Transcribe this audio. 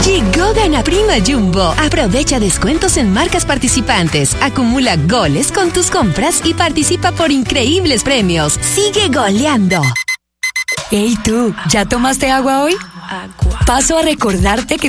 Llegó Gana Prima Jumbo. Aprovecha descuentos en marcas participantes. Acumula goles con tus compras y participa por increíbles premios. Sigue goleando. Hey tú, ¿ya tomaste agua hoy? Paso a recordarte que